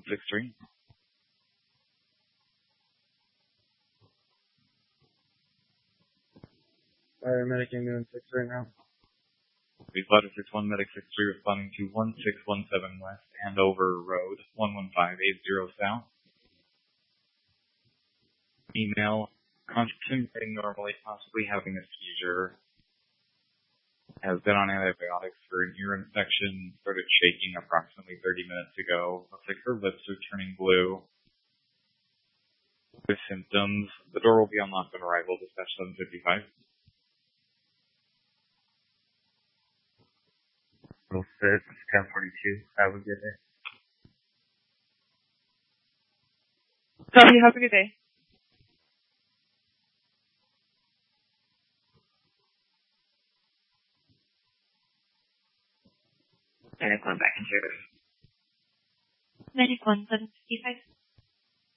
163. Medic ambulance 6 right now. We've got a 61 Medic 63 responding to 1617 West Andover Road, 11580 South. Female, concentrating normally, possibly having a seizure. Has been on antibiotics for an ear infection, started shaking approximately 30 minutes ago. Looks like her lips are turning blue. With symptoms, the door will be unlocked on arrival, dispatch 755. 06, 1042. Have a good day. Copy, have a good day. Medic 1 back in service. Medic 1, 755.